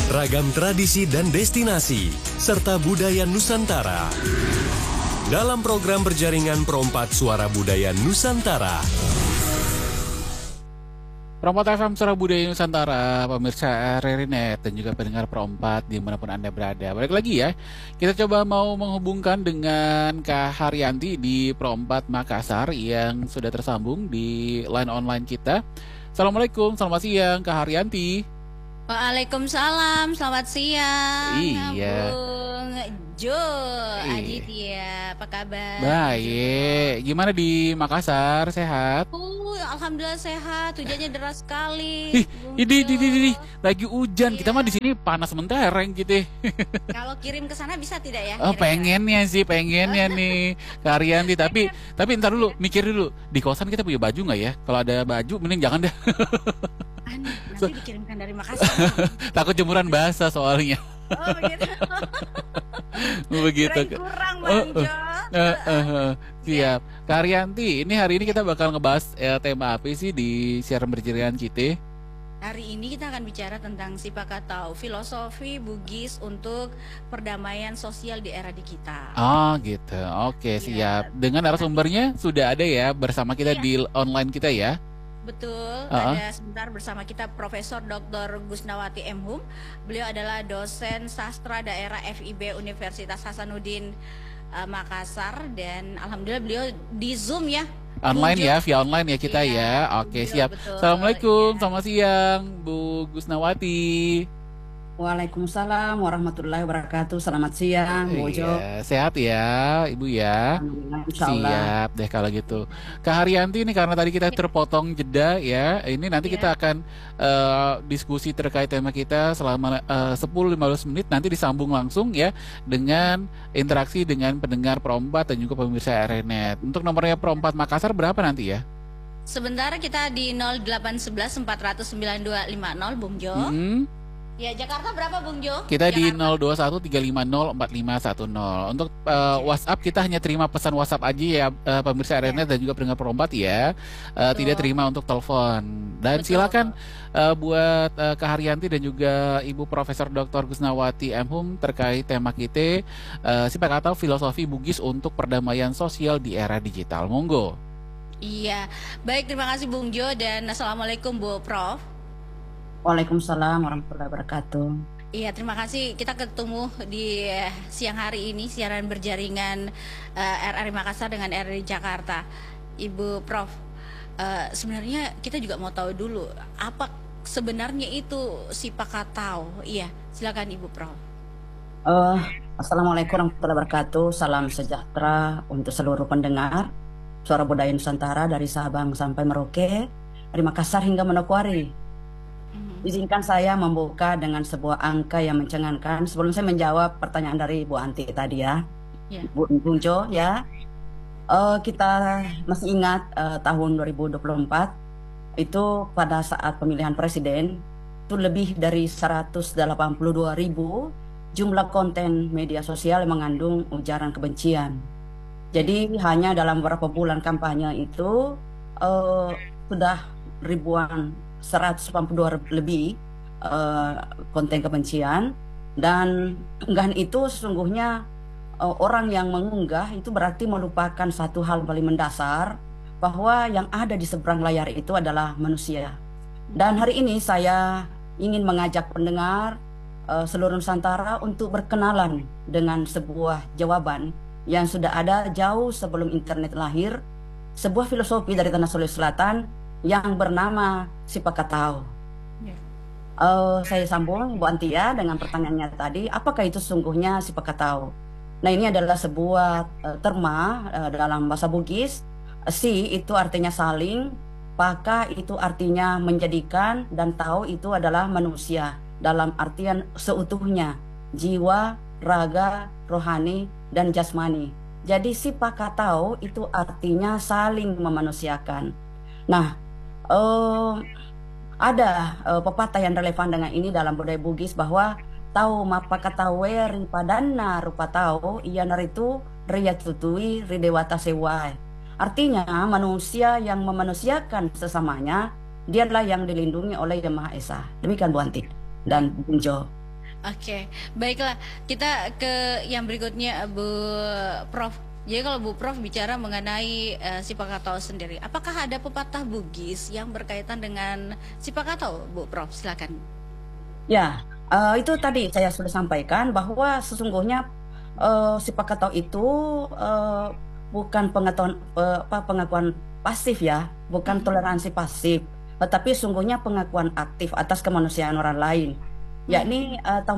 ragam tradisi dan destinasi, serta budaya Nusantara. Dalam program berjaringan Perompat Suara Budaya Nusantara. Perompat FM Suara Budaya Nusantara, pemirsa RRI.net dan juga pendengar Perompat dimanapun Anda berada. Balik lagi ya, kita coba mau menghubungkan dengan Kak Haryanti di Perompat Makassar yang sudah tersambung di line online kita. Assalamualaikum, selamat siang Kak Haryanti. Waalaikumsalam, selamat siang. Iya. Bung Jo, Aditya, apa kabar? Baik, gimana di Makassar, sehat? Alhamdulillah sehat, hujannya deras sekali. Ini, lagi hujan, kita mah di sini panas mentereng gitu. Kalau kirim ke sana bisa tidak ya? Oh, pengennya nih Kak Haryanti, tapi ntar dulu, mikir dulu, di kosan kita punya baju nggak ya? Kalau ada baju, mending jangan deh. Nanti dikirimkan dari Makassar. Takut jemuran basah soalnya. Oh begitu. Begitu. Kurang Bang Jo. Siap. Kak Haryanti, ini hari ini kita bakal ngebahas tema apa sih di siaran berjaringan kita? Hari ini kita akan bicara tentang Sipakatau, filosofi Bugis untuk perdamaian sosial di era digital. Oh gitu, oke siap. Dengan narasumbernya sudah ada ya bersama kita di online kita ya? Betul, ada sebentar bersama kita Profesor Dr. Gusnawati M. Hum. Beliau adalah dosen sastra daerah FIB Universitas Hasanuddin Makassar, dan alhamdulillah beliau di Zoom ya. Online ya, via online ya kita ya. Oke, siap. Betul. Assalamualaikum, selamat siang Bu Gusnawati. Waalaikumsalam warahmatullahi wabarakatuh. Selamat siang, Bu Jo. Sehat ya, Ibu ya. Siap deh kalau gitu. Kak Haryanti ini karena tadi kita terpotong jeda ya. Ini nanti kita akan diskusi terkait tema kita selama 10-15 menit. Nanti disambung langsung ya dengan interaksi dengan pendengar Perompat dan juga pemirsa RRI.net. Untuk nomornya Perompat Makassar berapa nanti ya? Sebentar, kita di 0811 400 9250 Bung Jo. Ya, Jakarta berapa Bung Jo? Kita Jakarta di 0213504510. Untuk WhatsApp kita hanya terima pesan WhatsApp aja ya, pemirsa RRI.net dan juga pendengar Perompat ya. Tidak terima untuk telepon. Dan silakan buat Kak Haryanti dan juga Ibu Profesor Dr. Gusnawati M. Hum terkait tema kita Sipakatau, filosofi Bugis untuk perdamaian sosial di era digital. Monggo. Iya, baik, terima kasih Bung Jo, dan assalamualaikum Bu Prof. Waalaikumsalam warahmatullahi wabarakatuh. Iya, terima kasih. Kita ketemu di siang hari ini siaran berjaringan RRI Makassar dengan RRI Jakarta. Ibu Prof, sebenarnya kita juga mau tahu dulu apa sebenarnya itu Sipakatau. Iya, silakan Ibu Prof. Assalamualaikum warahmatullahi wabarakatuh. Salam sejahtera untuk seluruh pendengar Suara Budaya Nusantara dari Sabang sampai Merauke, dari Makassar hingga Manokwari. Izinkan saya membuka dengan sebuah angka yang mencengangkan sebelum saya menjawab pertanyaan dari Bu Anti tadi ya, Bung Jo ya. Kita masih ingat tahun 2024 itu pada saat pemilihan presiden itu lebih dari 182.000 jumlah konten media sosial yang mengandung ujaran kebencian. Jadi hanya dalam beberapa bulan kampanye itu sudah ribuan 182 lebih konten kebencian, dan unggahan itu sesungguhnya orang yang mengunggah itu berarti melupakan satu hal paling mendasar, bahwa yang ada di seberang layar itu adalah manusia. Dan hari ini saya ingin mengajak pendengar seluruh Nusantara untuk berkenalan dengan sebuah jawaban yang sudah ada jauh sebelum internet lahir, sebuah filosofi dari Tanah Sulawesi Selatan yang bernama Sipakatau. Saya sambung Bu Antia dengan pertanyaannya tadi, apakah itu sesungguhnya Sipakatau? Nah, ini adalah sebuah terma dalam bahasa Bugis. Si itu artinya saling, paka itu artinya menjadikan, dan tau itu adalah manusia dalam artian seutuhnya, jiwa, raga, rohani, dan jasmani. Jadi Sipakatau itu artinya saling memanusiakan. Nah, ada pepatah yang relevan dengan ini dalam budaya Bugis, bahwa tau mapakataweri padana rupa tau iya naritu riya tutui ridewata sewai. Artinya manusia yang memanusiakan sesamanya, dialah yang dilindungi oleh Yang Maha Esa. Demikian Bu Anti dan Bung Jo. Oke, baiklah. Kita ke yang berikutnya, Bu Prof. Jadi kalau Bu Prof bicara mengenai Sipakatau sendiri, apakah ada pepatah Bugis yang berkaitan dengan Sipakatau, Bu Prof? Silakan. Ya, itu tadi saya sudah sampaikan bahwa sesungguhnya Sipakatau itu eh, bukan pengakuan pasif ya, bukan toleransi pasif, tetapi sungguhnya pengakuan aktif atas kemanusiaan orang lain. Yakni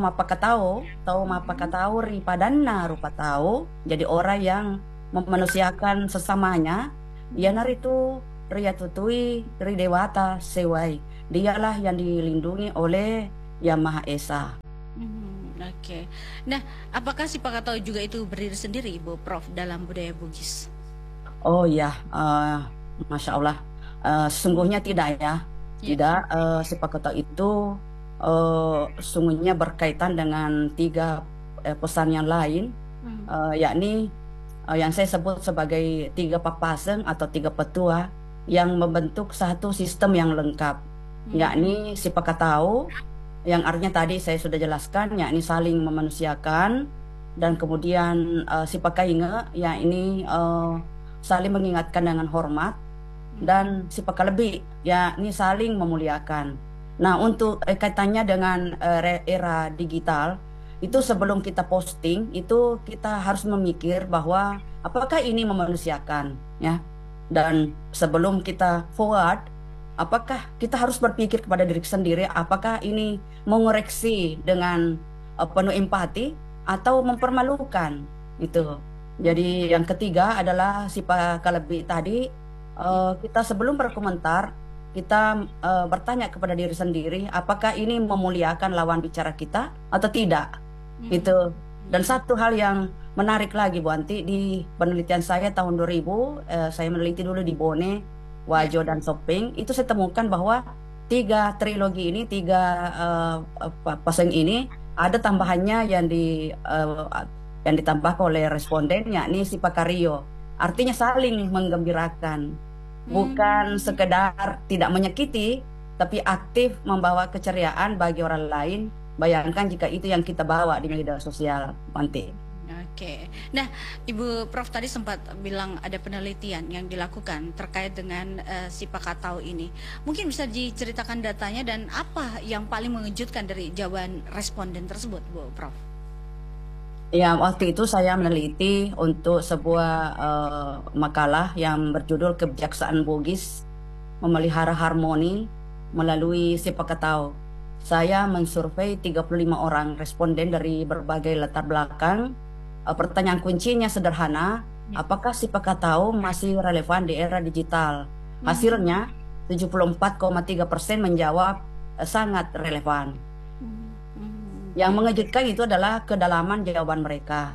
tahu mapakatau ripadanna rupa tahu, jadi orang yang memanusiakan sesamanya, ya naritu ria tutui ri dewata sewai, dialah yang dilindungi oleh Yang Maha Esa. Oke. Nah, apakah Sipakatau juga itu berdiri sendiri, Bu Prof, dalam budaya Bugis? Oh ya, Masya Allah. Sesungguhnya tidak ya. Tidak, Sipakatau itu sungguhnya berkaitan dengan tiga pesan yang lain, yakni yang saya sebut sebagai tiga papaseng atau tiga petua yang membentuk satu sistem yang lengkap, yakni Sipakatau yang artinya tadi saya sudah jelaskan, yakni saling memanusiakan, dan kemudian Sipakainge, yakni saling mengingatkan dengan hormat, dan Sipakalebih, yakni saling memuliakan. Nah, untuk kaitannya dengan era digital, itu sebelum kita posting, itu kita harus memikir bahwa apakah ini memanusiakan, ya. Dan sebelum kita forward, apakah kita harus berpikir kepada diri sendiri, apakah ini mengoreksi dengan penuh empati atau mempermalukan, itu. Jadi yang ketiga adalah Sipakalebih tadi, kita sebelum berkomentar, kita bertanya kepada diri sendiri, apakah ini memuliakan lawan bicara kita atau tidak. Itu. Dan satu hal yang menarik lagi, Bu Anti, di penelitian saya tahun 2000, saya meneliti dulu di Bone, Wajo, dan Sopeng, itu saya temukan bahwa tiga trilogi ini, tiga pasang ini, ada tambahannya yang ditambah oleh responden, yakni Sipakario. Artinya saling menggembirakan. Bukan sekedar tidak menyakiti, tapi aktif membawa keceriaan bagi orang lain. Bayangkan jika itu yang kita bawa di media sosial, Manti. Oke. Nah, Ibu Prof tadi sempat bilang ada penelitian yang dilakukan terkait dengan Sipakatau ini. Mungkin bisa diceritakan datanya dan apa yang paling mengejutkan dari jawaban responden tersebut, Bu Prof? Ya, waktu itu saya meneliti untuk sebuah makalah yang berjudul Kebijaksanaan Bugis Memelihara Harmoni Melalui Sipakatau. Saya mensurvei 35 orang responden dari berbagai latar belakang. Pertanyaan kuncinya sederhana, apakah Sipakatau masih relevan di era digital? Hasilnya 74,3% menjawab sangat relevan. Yang mengejutkan itu adalah kedalaman jawaban mereka.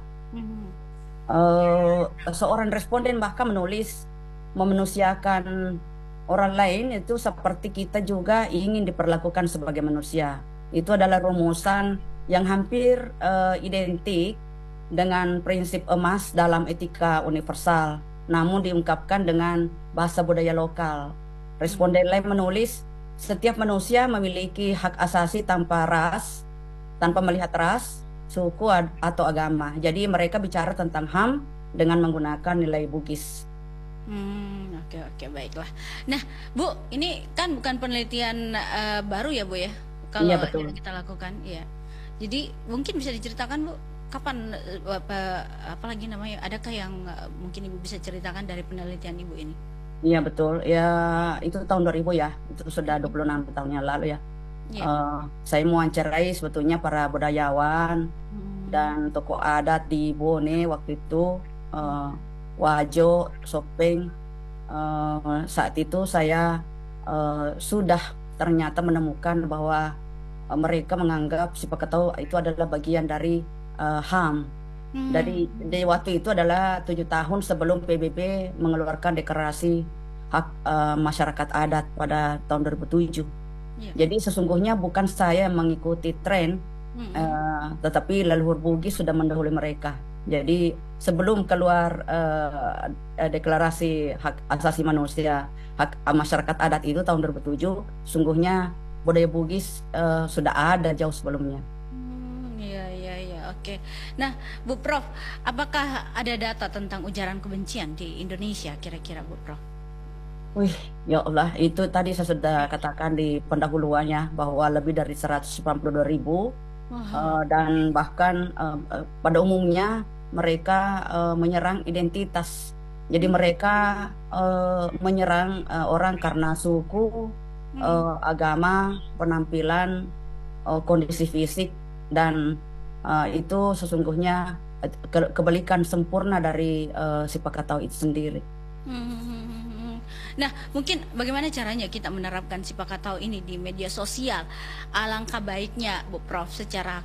Seorang responden bahkan menulis, memanusiakan orang lain itu seperti kita juga ingin diperlakukan sebagai manusia. Itu adalah rumusan yang hampir identik dengan prinsip emas dalam etika universal, namun diungkapkan dengan bahasa budaya lokal. Responden lain menulis, setiap manusia memiliki hak asasi tanpa melihat ras, suku, atau agama. Jadi mereka bicara tentang HAM dengan menggunakan nilai Bugis. Oke, baiklah. Nah, Bu, ini kan bukan penelitian baru ya, Bu ya? Kalau Iya, betul. yang kita lakukan, ya. Jadi mungkin bisa diceritakan, Bu, kapan apa lagi namanya? Adakah yang mungkin Ibu bisa ceritakan dari penelitian Ibu ini? Iya, betul. Ya, itu tahun 2000 ya. Itu sudah 26 tahun yang lalu ya. Saya mewawancarai sebetulnya para budayawan dan tokoh adat di Bone waktu itu, Wajo, Sopeng. Saat itu saya sudah ternyata menemukan bahwa mereka menganggap Sipakatau itu adalah bagian dari HAM. Dari waktu itu adalah 7 tahun sebelum PBB mengeluarkan deklarasi hak masyarakat adat pada tahun 2007. Jadi sesungguhnya bukan saya mengikuti tren, tetapi leluhur Bugis sudah mendahului mereka. Jadi sebelum keluar deklarasi hak asasi manusia, hak masyarakat adat itu tahun 2007, sungguhnya budaya Bugis sudah ada jauh sebelumnya. Oke. Nah, Bu Prof, apakah ada data tentang ujaran kebencian di Indonesia kira-kira, Bu Prof? Wih, ya Allah, itu tadi saya sudah katakan di pendahuluannya bahwa lebih dari 192.000 dan bahkan pada umumnya mereka menyerang identitas. Jadi mereka menyerang orang karena suku, agama, penampilan, kondisi fisik, dan itu sesungguhnya kebalikan sempurna dari sifat katau itu sendiri. Nah, mungkin bagaimana caranya kita menerapkan sifat katau ini di media sosial? Alangkah baiknya, Bu Prof, secara